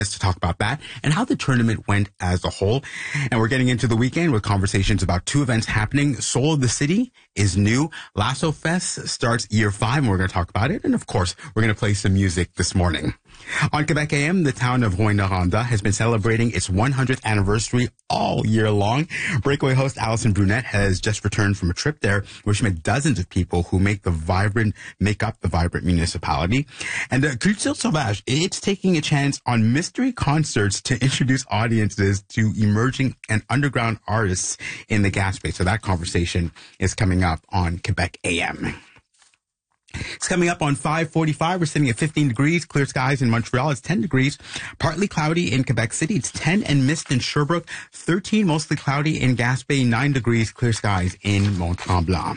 to talk about that and how the tournament went as a whole. And we're getting into the weekend with conversations about two events happening. Soul of the City is new. Lasso Fest starts year 5, and we're going to talk about it. And of course, we're going to play some music this morning. On Quebec AM, the town of Rouyn-Noranda has been celebrating its 100th anniversary all year long. Breakaway host Alison Brunette has just returned from a trip there where she met dozens of people who make up the vibrant municipality. And Culture Sauvage, it's taking a chance on mystery concerts to introduce audiences to emerging and underground artists in the Gaspé. So that conversation is coming up on Quebec AM. It's coming up on 5:45. We're sitting at 15 degrees, clear skies in Montreal. It's 10 degrees, partly cloudy in Quebec City. It's 10 and mist in Sherbrooke, 13 mostly cloudy in Gaspé, 9 degrees, clear skies in Mont-Tremblant.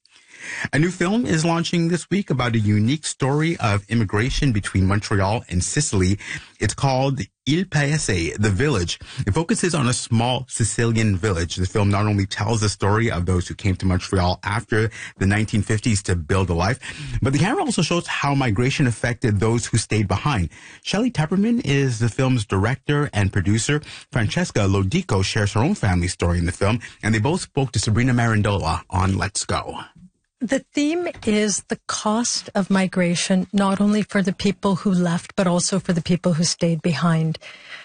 A new film is launching this week about a unique story of immigration between Montreal and Sicily. It's called Il Paese, The Village. It focuses on a small Sicilian village. The film not only tells the story of those who came to Montreal after the 1950s to build a life, but the camera also shows how migration affected those who stayed behind. Shelley Tepperman is the film's director and producer. Francesca Lodico shares her own family story in the film, and they both spoke to Sabrina Marandola on Let's Go. The theme is the cost of migration, not only for the people who left, but also for the people who stayed behind.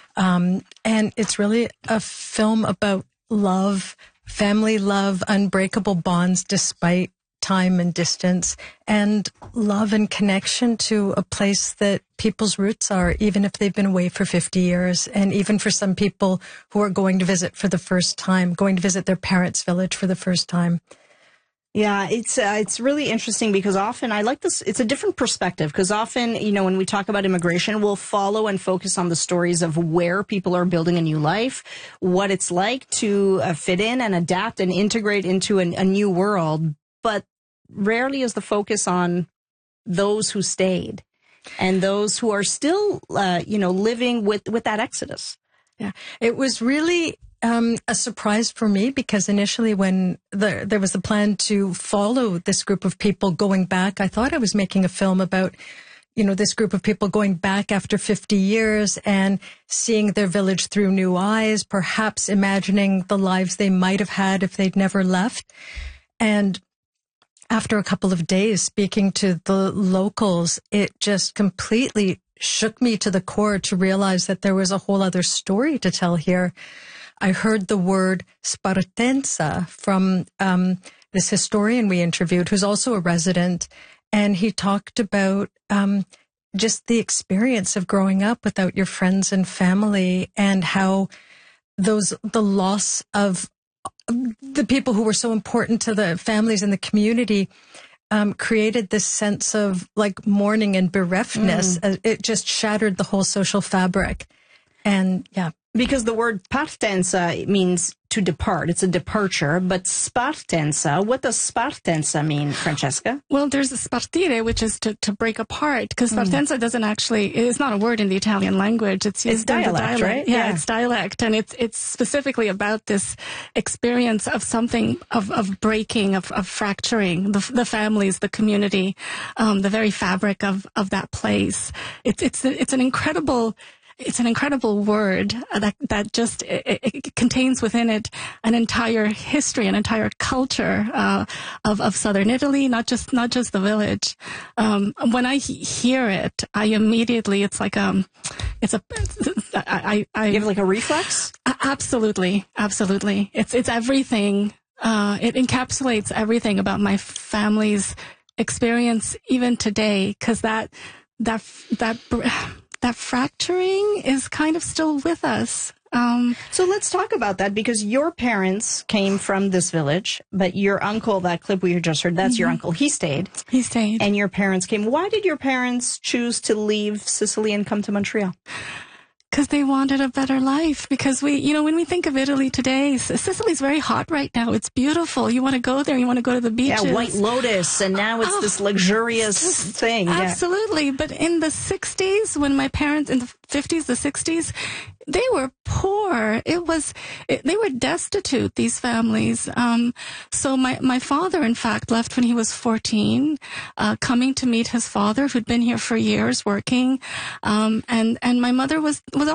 And it's really a film about love, family love, unbreakable bonds despite time and distance, and love and connection to a place that people's roots are, even if they've been away for 50 years. And even for some people who are going to visit for the first time, going to visit their parents' village for the first time. Yeah, it's really interesting because often I like this. It's a different perspective because often, when we talk about immigration, we'll follow and focus on the stories of where people are building a new life, what it's like to fit in and adapt and integrate into a new world. But rarely is the focus on those who stayed and those who are still, living with that exodus. Yeah, it was really a surprise for me because initially when there was a plan to follow this group of people going back, I thought I was making a film about, this group of people going back after 50 years and seeing their village through new eyes, perhaps imagining the lives they might have had if they'd never left. And after a couple of days speaking to the locals, it just completely shook me to the core to realize that there was a whole other story to tell here. I heard the word Spartenza from this historian we interviewed, who's also a resident, and he talked about just the experience of growing up without your friends and family, and how the loss of the people who were so important to the families and the community created this sense of like mourning and bereftness. It just shattered the whole social fabric. And yeah. Because the word partenza means to depart. It's a departure. But spartenza, what does spartenza mean, Francesca? Well, there's a spartire, which is to break apart, because spartenza it's not a word in the Italian language. It's dialect, right? Yeah, it's dialect. And it's specifically about this experience of something, of breaking, of fracturing the families, the community, the very fabric of that place. It's an incredible word that just it contains within it an entire history, an entire culture of southern Italy, not just the village. When I hear it, I immediately you have like a reflex. Absolutely. It's everything. It encapsulates everything about my family's experience even today, because that fracturing is kind of still with us. So let's talk about that, because your parents came from this village, but your uncle, that clip we just heard, that's your uncle. He stayed. And your parents came. Why did your parents choose to leave Sicily and come to Montreal? Because they wanted a better life. Because when we think of Italy today, Sicily's very hot right now. It's beautiful. You want to go there. You want to go to the beaches. Yeah, White Lotus. And now it's this luxurious thing. Absolutely. Yeah. But in the 60s, when my parents, in the 50s, the 60s, they were poor. They were destitute, these families. So my father, in fact, left when he was 14, coming to meet his father, who'd been here for years working. And my mother was